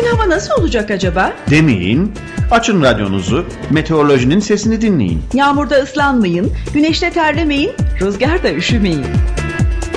hava nasıl olacak acaba? Demeyin. Açın radyonuzu, meteorolojinin sesini dinleyin. Yağmurda ıslanmayın, güneşte terlemeyin, rüzgarda üşümeyin.